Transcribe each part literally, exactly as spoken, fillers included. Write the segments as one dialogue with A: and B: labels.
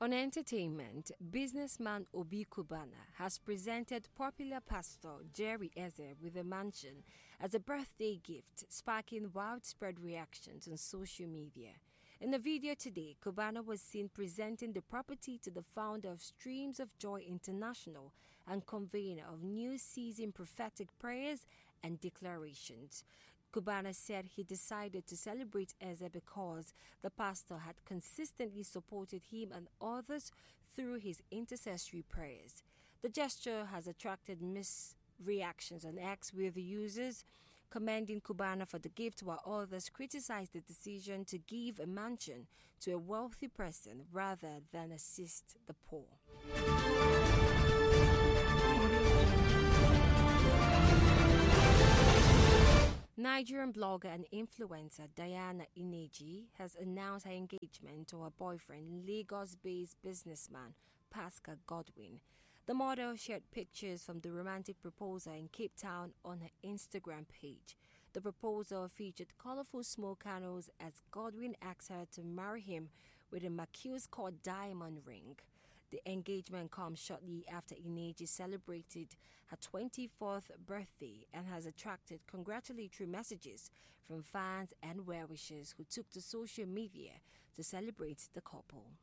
A: On entertainment, businessman Obi Kubana has presented popular pastor Jerry Eze with a mansion as a birthday gift, sparking widespread reactions on social media. In a video today, Kubana was seen presenting the property to the founder of Streams of Joy International and convener of New Season Prophetic Prayers and Declarations. Kubana said he decided to celebrate Eze because the pastor had consistently supported him and others through his intercessory prayers. The gesture has attracted mixed reactions on X, with the users commending Kubana for the gift, while others criticized the decision to give a mansion to a wealthy person rather than assist the poor. Nigerian blogger and influencer Diana Ineji has announced her engagement to her boyfriend, Lagos-based businessman Pascal Godwin. The model shared pictures from the romantic proposal in Cape Town on her Instagram page. The proposal featured colorful smoke candles as Godwin asked her to marry him with a Marquise Court diamond ring. The engagement comes shortly after Ineji celebrated her twenty-fourth birthday and has attracted congratulatory messages from fans and well-wishers who took to social media to celebrate the couple.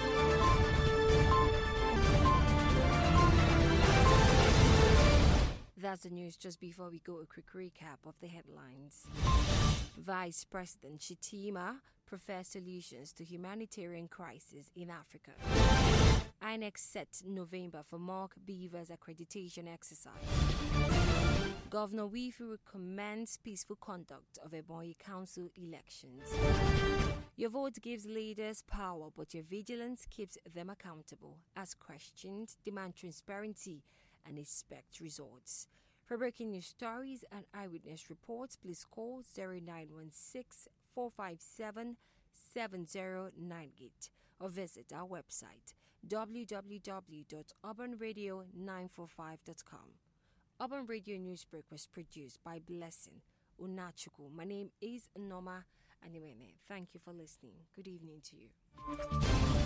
A: That's the news. Just before we go, a quick recap of the headlines. Vice President Shettima prefers solutions to humanitarian crisis in Africa. I N E C set November for mock Beavers accreditation exercise. Governor Wifu recommends peaceful conduct of Ebonyi Council elections. Your vote gives leaders power, but your vigilance keeps them accountable. Ask questions, demand transparency, and expect results. For breaking news stories and eyewitness reports, please call zero nine one six, four five seven, seven zero nine eight or visit our website w w w dot urban radio nine four five dot com. Urban Radio Newsbreak was produced by Blessing Unachuku. My name is Noma Animene. Thank you for listening. Good evening to you.